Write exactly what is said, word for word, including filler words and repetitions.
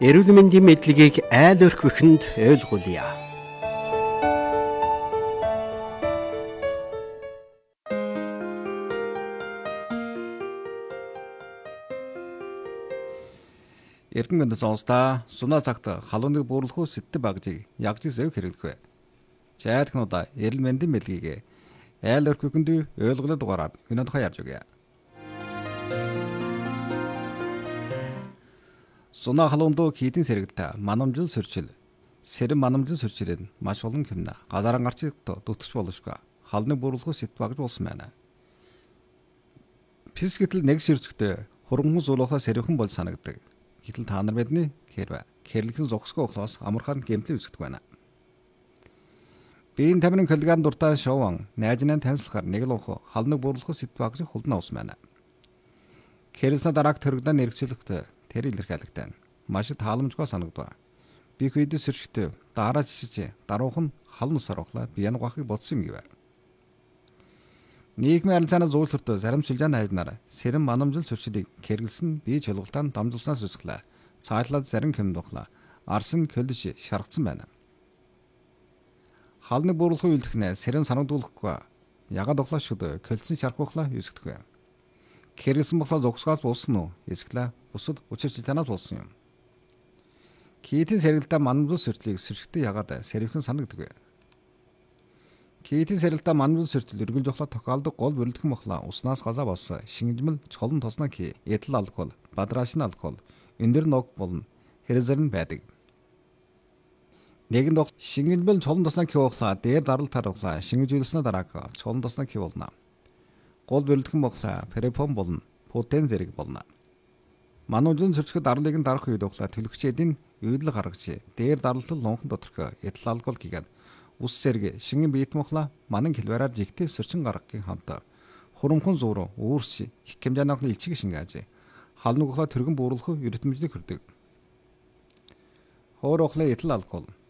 Эрүүл мэндийн мэдлэгийг айл өрхвөхөнд ойлгуулъя. Эрдэнэ мэнд сонсдаа сунаа цагт халууныг бууруулах сэттэй багжийг ягж зөв хэрэглэх вэ. Жаадхнуудаа эрүүл мэндийн мэдлэгийг айл өрхвөхөнд ойлгуулах дугаараар өнөөдөр хаяарж өгье. Сунаа халуунд хийдийн сэргэлт манамжил сөрчил сэрэн манамжил сөрчилэн маш олон хэмнэ газаран гарчид дутгч болшгүй халны бууруулах сэт багж болсон байна. Пис гэтэл нэг ширчгтээ хурган зулуухаа сэрхэн бол санагдаг. Гэтэл та нар бидний хэрвэ хэрлэхэн зогсгоо ухлаас амархан гэмтэл үүсгдэг байна. Биеийн тамирын коллаган дуртай шоуан найзнаа танилцахаар нэг л унх халныг бууруулах сэт багж хулдан авсан байна. Хэрэлсэн дарааг төрөгдөн нэрвчлэхт тэр илэрхийлэгдэн маш тааламжгүй санагдав. Би хэд сэрчгтээ дараа жишиж даруухан халн усаар ухлаа би янагахыг бодсон юм гэв. Нийгмийн арилжааны зөвлөлтөд зарим шилжааны хайзнаар сэрэн манамжил сөрчилийг хэрэгэлсэн бие чөлгөлтөнд дамжуулснаас үсгэлээ. Цаашлаад зарим хэмд ухлаа. Арс нь көлдөж шаргацсан байна. Халны бууруулахын үйлдэлнэ сэрэн санагдуулахгүй. Ягаад ухлаа шүд көлдсөн шархухлаа юусгдэггүй. Хэрэгэлсэн бохлоо зогсгоос болсон уу? Эсвэл бусад учир шилжаанаас болсон юм. Китийн сэргэлтэ манамжил сөрчлийг сэрчгтээ ягаад сэрвхэн санагддаг вэ? Китийн сэргэлтэ манамжил сөрчил өргөн жохлоо тохиолдог гол бүрэлдэхүүн бохлоо уснаас газаа болсон шингэжмэл чолон тосноо ки этил алкол, бадрашин алкол, өндөр ног болон хэрэгзэрн байдаг. Нэгэн дох шингэжмэл чолон тосноо ки ухлаа дээр дарал таруулаа шингэжүүлснэ дарааг чолон тосноо ки болно. Гол бүрэлдэхүүн бохлоо препон болон путен зэрэг болно. Манамжил сөрчгөд дарлыг нь дарах үед ухлаа төлөгчдийн үйдэл гаргаж дээр дарлал лонхон доторх этил алкол гигээд ус зэрэг шингэн биет мохлоо манан хэлбэрээр жигтэй сөрчин гаргагийн хамт хурамхан зууруу үүрч хэмжээний илчиг шингааж халныг ухлаа тэргэн бууруулах эрдэмтдийг хүрдэг. Хоор ухлаа этил алкол